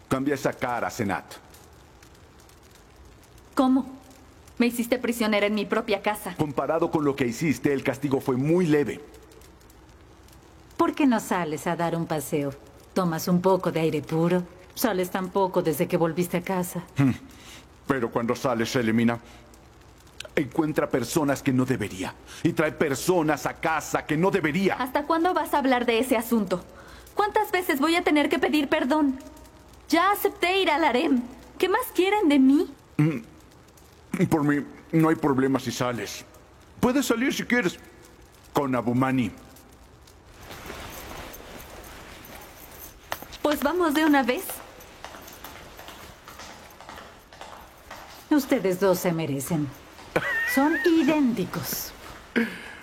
Cambia esa cara, Senat. ¿Cómo? Me hiciste prisionera en mi propia casa. Comparado con lo que hiciste, el castigo fue muy leve. ¿Por qué no sales a dar un paseo? Tomas un poco de aire puro. Sales tan poco desde que volviste a casa. Pero cuando sale, se elimina. Encuentra personas que no debería. Y trae personas a casa que no debería. ¿Hasta cuándo vas a hablar de ese asunto? ¿Cuántas veces voy a tener que pedir perdón? Ya acepté ir al harem. ¿Qué más quieren de mí? Por mí, no hay problema si sales. Puedes salir si quieres. Con Abumani. Pues vamos de una vez. Ustedes dos se merecen. Son idénticos.